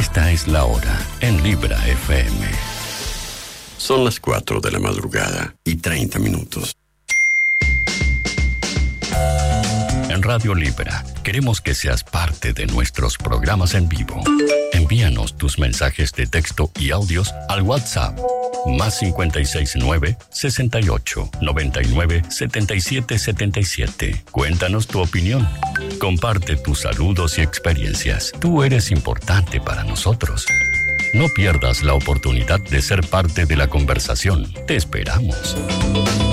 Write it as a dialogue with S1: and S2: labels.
S1: Esta es la hora en Libra FM. Son las 4 de la madrugada y 30 minutos. En Radio Libra, queremos que seas parte de nuestros programas en vivo. Envíanos tus mensajes de texto y audios al WhatsApp +569 68 99 77 77. Cuéntanos tu opinión. Comparte tus saludos y experiencias. Tú eres importante para nosotros. No pierdas la oportunidad de ser parte de la conversación. Te esperamos.